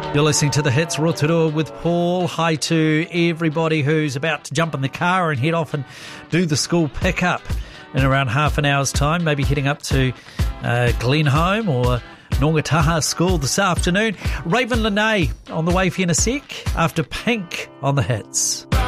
You're listening to The Hits, Rotorua with Paul. Hi to everybody who's about to jump in the car and head off and do the school pickup in around half an hour's time, maybe heading up to Glenholme or Nongataha School this afternoon. Raven Lene on the way for you in a sec after Pink on The Hits.